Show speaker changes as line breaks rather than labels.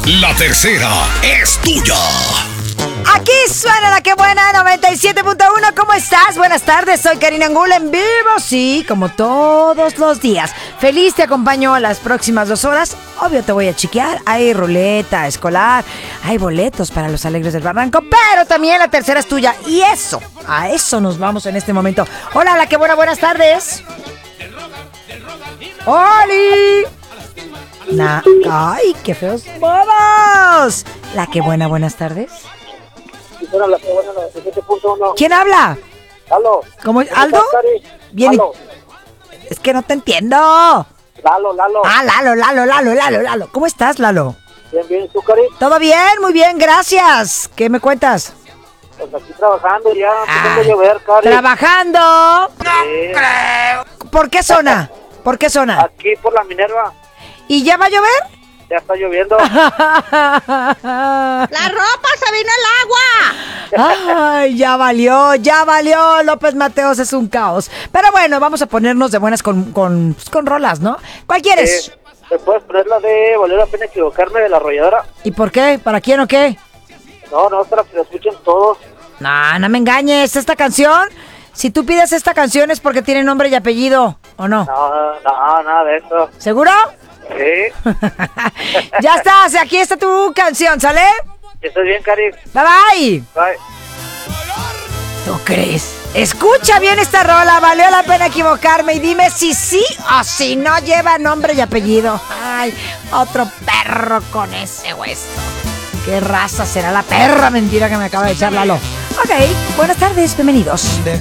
La tercera es tuya.
Aquí suena la que buena 97.1. ¿Cómo estás? Buenas tardes, soy Karina Angul en vivo. Sí, como todos los días. Feliz te acompaño a las próximas 2 horas. Obvio te voy a chequear. Hay ruleta escolar, hay boletos para los Alegres del Barranco, pero también la tercera es tuya. Y eso, a eso nos vamos en este momento. Hola, la que buena, buenas tardes. ¡Oli! ¡Ay, qué feos modos! La que buena, buenas tardes.
La que buena 97.1.
¿Quién habla?
Lalo.
¿Cómo? ¿Aldo? Bien.
Lalo.
Es que no te entiendo.
Lalo.
Ah, Lalo. ¿Cómo estás, Lalo?
Bien, ¿tú, Cari?
Todo bien, muy bien, gracias. ¿Qué me cuentas?
Pues aquí trabajando ya, empezando a llover, Cari.
¿Trabajando?
Sí.
¿Por qué zona? ¿Por qué zona?
Aquí por la Minerva,
¿Y ya va a llover?
ya está lloviendo.
¡La ropa se vino el agua!
Ay, ya valió. López Mateos es un caos. Pero bueno, vamos a ponernos de buenas con rolas, ¿no? ¿Cuál quieres?
¿Me puedes poner la de Valió la pena equivocarme de La Arrolladora?
¿Y por qué? ¿Para quién o qué?
No, para que la escuchen todos.
No me engañes. Esta canción, si tú pides esta canción es porque tiene nombre y apellido, ¿o no?
No, nada de eso.
¿Seguro?
Sí.
Ya estás, aquí está tu canción, ¿sale?
¿Estás bien, Cari?
Bye.
Bye.
¿Tú crees? Escucha bien esta rola, valió la pena equivocarme y dime si sí o si no lleva nombre y apellido. Ay, otro perro con ese hueso. ¿Qué raza será la perra mentira que me acaba de echar Lalo? Ok, buenas tardes, bienvenidos.